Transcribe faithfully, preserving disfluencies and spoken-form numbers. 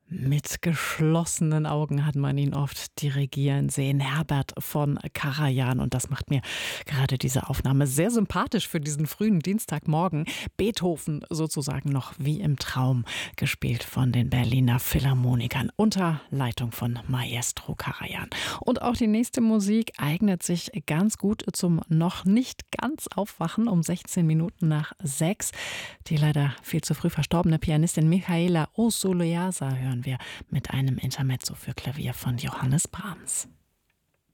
Mit geschlossenen Augen hat man ihn oft dirigieren sehen, Herbert von Karajan. Und das macht mir gerade diese Aufnahme sehr sympathisch für diesen frühen Dienstagmorgen. Beethoven sozusagen noch wie im Traum, gespielt von den Berliner Philharmonikern unter Leitung von Maestro Karajan. Und auch die nächste Musik eignet sich ganz gut zum noch nicht ganz Aufwachen um sechzehn Minuten nach sechs. Die leider viel zu früh verstorbene Pianistin Michaela Osuliasa hören wir mit einem Intermezzo für Klavier von Johannes Brahms.